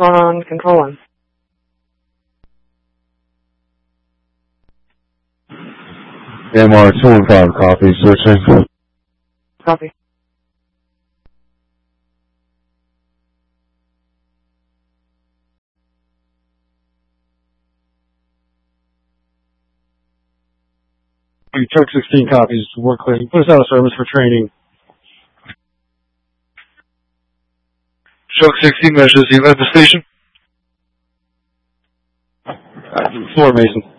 On Control 1. MR 215, copy, searching. Copy. Truck 16 copies, work clear. Put us out of service for training. Truck 16 measures, you at the station? Floor Mason.